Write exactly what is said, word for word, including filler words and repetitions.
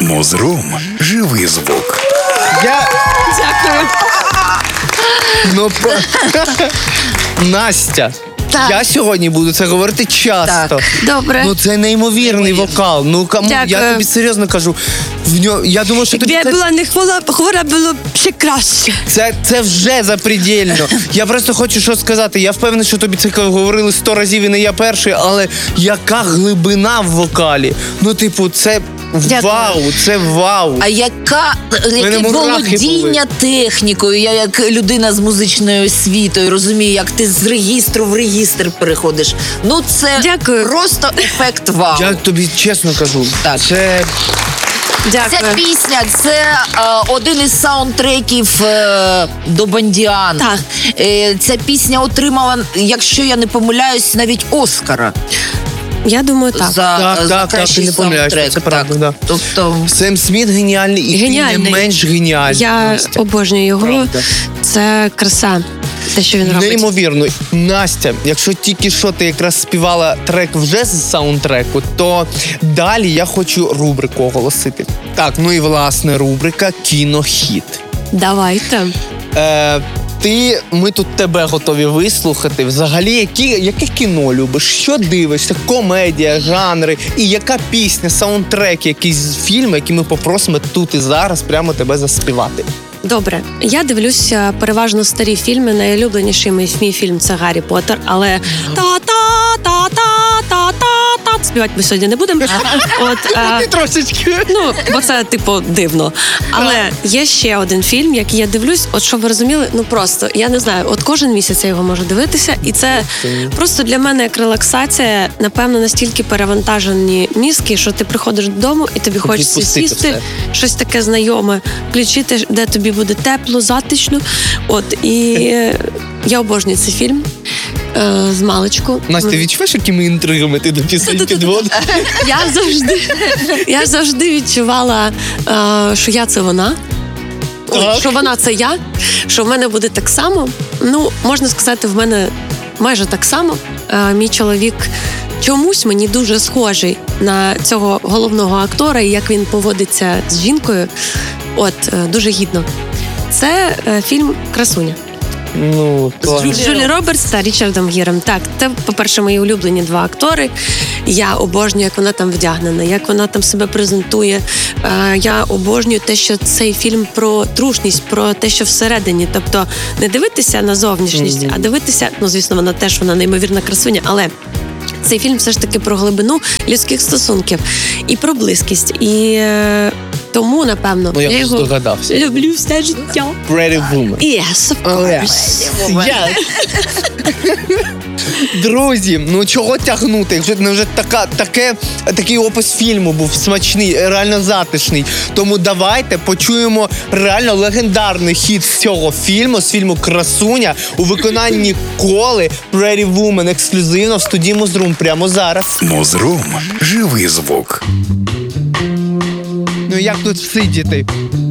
Мозрум. Живий звук. Я... Дякую. Ну, по... Настя, Так. я сьогодні буду це говорити часто. Так, добре. Ну, це неймовірний вокал. Ну, кому... я Дякую. тобі серйозно кажу. В нього... Я думаю, що тобі Якби я це... була не хвора, хвора було б ще краще. Це, це вже запредельно. Я просто хочу що сказати. Я впевнений, що тобі це говорили сто разів і не я перший, але яка глибина в вокалі. Ну, типу, це Дякую. вау, це вау. А яка, яке мурахи володіння технікою? Я як людина з музичною освітою розумію, як ти з регістру в регістр переходиш. Ну це Дякую. просто ефект вау. Я тобі чесно кажу. Так. Це... Дякую. Ця пісня – це е, один із саундтреків е, до Бондіан. Так. Е, ця пісня отримала, якщо я не помиляюсь, навіть Оскара. Я думаю, так. За, Так, за так, так, кращий ти не помиляєшся, саундтрек. це правда, Так. да. Тобто, Сем Сміт геніальний, і ти Геніальний. не менш геніальний. Я Настя. обожнюю його. Правда. Це краса. Те, що він робить. Неймовірно. Настя, якщо тільки що ти якраз співала трек вже з саундтреку, то далі я хочу рубрику оголосити. Так, ну і власне рубрика «Кінохіт». Давайте. Е, ти, ми тут тебе готові вислухати. Взагалі, які, яке кіно любиш? Що дивишся? Комедія, жанри? І яка пісня, саундтрек, якийсь фільм, який ми попросимо тут і зараз прямо тебе заспівати? Добре, я дивлюся переважно старі фільми. Найулюбленіший мій мій фільм це Гаррі Поттер, але та-та-та-та-та-та-та співати ми сьогодні не будемо. От, е, Трошечки. ну, бо це, типу, дивно. Але є ще один фільм, який я дивлюсь, от щоб ви розуміли, ну просто, я не знаю, от кожен місяць я його можу дивитися, і це просто для мене як релаксація, напевно, настільки перевантажені мізки, що ти приходиш додому і тобі хочеться відпустити сісти, все. щось таке знайоме, включити, де тобі буде тепло, затишно. От, і е, я обожнюю цей фільм е, з маличку. Настя, відчуваєш, якими інтригами ти до пісень підводиш? Я завжди, я завжди відчувала, е, що я це вона. Ой, Так. що вона це я, що в мене буде так само. Ну, можна сказати, в мене майже так само. Е, мій чоловік чомусь мені дуже схожий на цього головного актора, і як він поводиться з жінкою. От, е, дуже гідно. Це е, фільм «Красуня». Ну, клас. З Джулі Робертс та Річардом Гіром. Так, це, по-перше, мої улюблені два актори. Я обожнюю, як вона там вдягнена, як вона там себе презентує. Е, я обожнюю те, що цей фільм про трушність, про те, що всередині. Тобто не дивитися на зовнішність, Mm-hmm. а дивитися, ну, звісно, вона теж, вона неймовірна красуня, але цей фільм все ж таки про глибину людських стосунків і про близькість. І е, тому, напевно, Ну, я я просто його догадався. люблю все життя. Pretty Woman. Yes, of course. Друзі, ну чого тягнути? Вже, ну, вже така, таке, такий опис фільму був смачний, реально затишний. Тому давайте почуємо реально легендарний хіт з цього фільму, з фільму «Красуня» у виконанні Коли Pretty Woman ексклюзивно в студії Мозрум прямо зараз. Мозрум. Живий звук. Ну як тут сидіти?